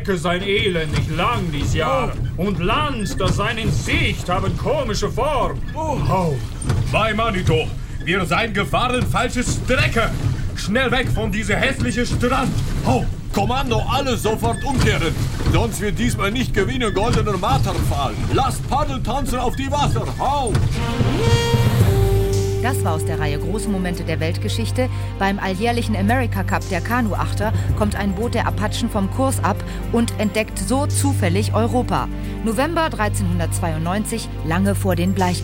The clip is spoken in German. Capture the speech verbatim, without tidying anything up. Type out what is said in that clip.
Strecke sein Elend nicht lang dies Jahr. Und Land, das sein in Sicht, haben komische Form. Oh. Bei Manito, wir seien gefahren falsche Strecke. Schnell weg von dieser hässlichen Strand. Oh, Kommando, alle sofort umkehren. Sonst wird diesmal nicht gewinnen goldener Marterpfahl. Lasst Paddeltanzen auf die Wasser. Hau! Das war aus der Reihe Große Momente der Weltgeschichte. Beim alljährlichen America Cup der Kanuachter kommt ein Boot der Apachen vom Kurs ab und entdeckt so zufällig Europa. November dreizehnhundertzweiundneunzig, lange vor den Bleichgesichtern.